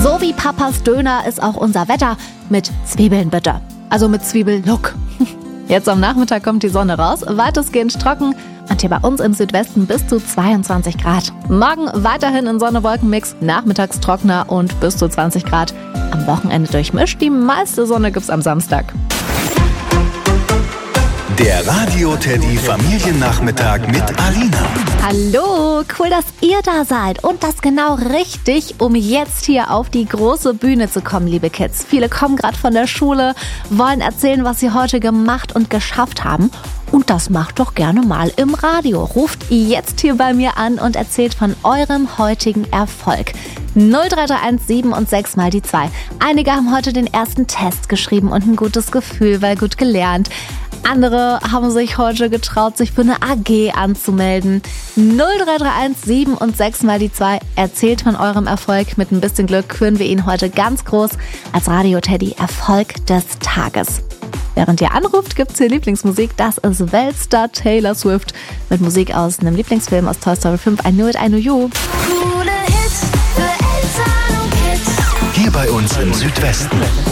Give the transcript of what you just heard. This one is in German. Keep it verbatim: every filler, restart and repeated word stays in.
So wie Papas Döner ist auch unser Wetter mit Zwiebeln bitte. Also mit Zwiebellook. Jetzt am Nachmittag kommt die Sonne raus, weitestgehend trocken und hier bei uns im Südwesten bis zu zweiundzwanzig Grad. Morgen weiterhin in Sonne-Wolken-Mix, nachmittags trockener und bis zu zwanzig Grad. Am Wochenende durchmischt, die meiste Sonne gibt's am Samstag. Der Radio-Teddy Familiennachmittag mit Alina. Hallo, cool, dass ihr da seid und das genau richtig, um jetzt hier auf die große Bühne zu kommen, liebe Kids. Viele kommen gerade von der Schule, wollen erzählen, was sie heute gemacht und geschafft haben. Und das macht doch gerne mal im Radio. Ruft jetzt hier bei mir an und erzählt von eurem heutigen Erfolg. null drei drei eins sieben und sechs mal die zwei. Einige haben heute den ersten Test geschrieben und ein gutes Gefühl, weil gut gelernt. Andere haben sich heute getraut, sich für eine A G anzumelden. null drei drei eins sieben und sechs mal die zwei. Erzählt von eurem Erfolg. Mit ein bisschen Glück küren wir ihn heute ganz groß als Radio-Teddy Erfolg des Tages. Während ihr anruft, gibt's hier Lieblingsmusik. Das ist Weltstar Taylor Swift mit Musik aus einem Lieblingsfilm aus Toy Story fünf, I Knew It, I Knew You. Hier bei uns im Südwesten.